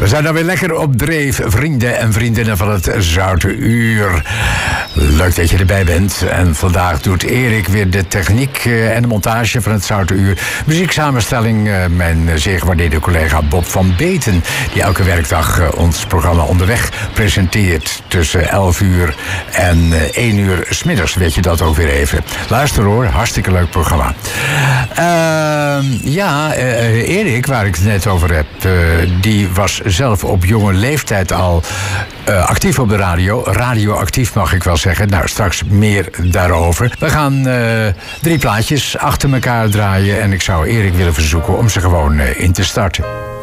We zijn dan weer lekker op dreef, vrienden en vriendinnen van het Zoute Uur. Leuk dat je erbij bent. En vandaag doet Erik weer de techniek en de montage van het Zoute Uur. Muzieksamenstelling mijn zeer gewaardeerde collega Bob van Beten, die elke werkdag ons programma Onderweg presenteert tussen 11 uur en 1 uur 's middags. Weet je dat ook weer even. Luister hoor, hartstikke leuk programma. Erik, waar ik het net over heb, die was zelf op jonge leeftijd al actief op de radio. Radioactief mag ik wel zeggen. Nou, straks meer daarover. We gaan 3 plaatjes achter elkaar draaien en ik zou Erik willen verzoeken om ze gewoon in te starten.